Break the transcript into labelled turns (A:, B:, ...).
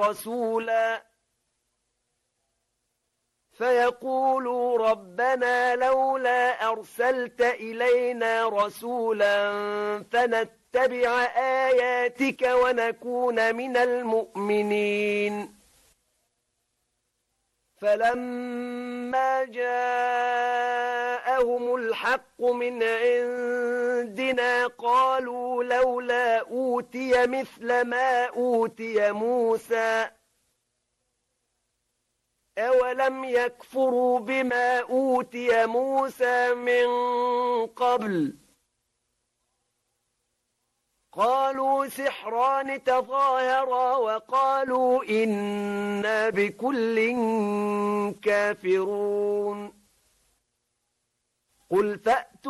A: رسولا فيقولوا ربنا لولا أرسلت إلينا رسولا فنتبع آياتك ونكون من المؤمنين فلما جاءهم الحق من عندنا قالوا لولا أوتي مثل ما أوتي موسى أولم يكفروا بما أوتي موسى من قبل قالوا سحران تظاهرا وقالوا إنا بكل كافرون قل فأتوا